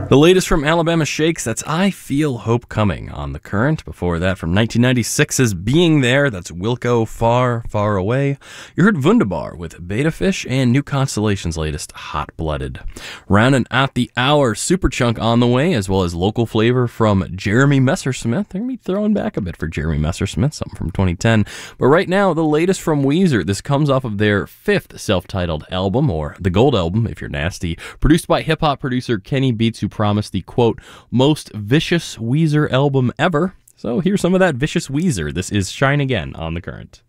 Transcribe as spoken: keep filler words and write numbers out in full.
The latest from Alabama Shakes, that's I Feel Hope Coming on The Current. Before that, from nineteen ninety-six's Being There, that's Wilco Far, Far Away. You heard Wunderbar with Beta Fish and New Constellation's latest Hot Blooded. Rounding out the hour, Superchunk on the way, as well as local flavor from Jeremy Messersmith. They're going to be throwing back a bit for Jeremy Messersmith, something from twenty ten. But right now, the latest from Weezer. This comes off of their fifth self-titled album, or the Gold Album, if you're nasty, produced by hip-hop producer Kenny Beats, who promised the, quote, most vicious Weezer album ever. So here's some of that vicious Weezer. This is Shine Again on The Current.